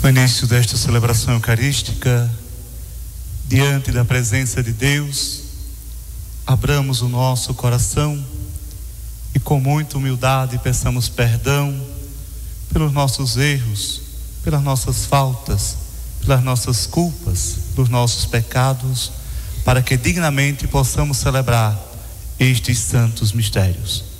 No início desta celebração eucarística, diante da presença de Deus, abramos o nosso coração e com muita humildade peçamos perdão pelos nossos erros, pelas nossas faltas, pelas nossas culpas, pelos nossos pecados, para que dignamente possamos celebrar estes santos mistérios.